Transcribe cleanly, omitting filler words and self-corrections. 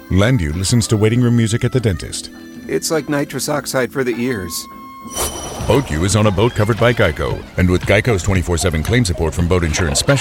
Landu listens to waiting room music at the dentist. It's like nitrous oxide for the ears. Boat U is on a boat covered by Geico. And with Geico's 24/7 claim support from boat insurance specialists,